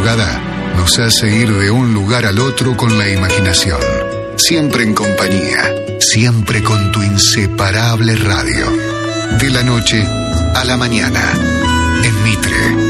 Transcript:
madrugada nos hace ir de un lugar al otro con la imaginación. Siempre en compañía, siempre con tu inseparable radio. De la noche a la mañana, en Mitre.